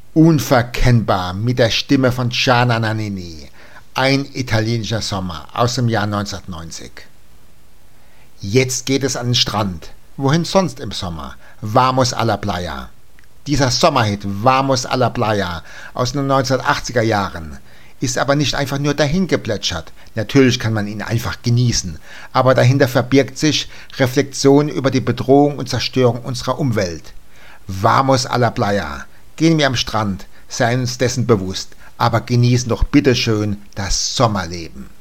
Unverkennbar mit der Stimme von Gianna Nannini. Ein italienischer Sommer aus dem Jahr 1990. Jetzt geht es an den Strand. Wohin sonst im Sommer? Vamos a la playa. Dieser Sommerhit Vamos a la playa aus den 1980er Jahren ist aber nicht einfach nur dahingeplätschert. Natürlich kann man ihn einfach genießen, aber dahinter verbirgt sich Reflexion über die Bedrohung und Zerstörung unserer Umwelt. Vamos a la playa. Gehen wir am Strand, seien uns dessen bewusst, aber genießen doch bitteschön das Sommerleben.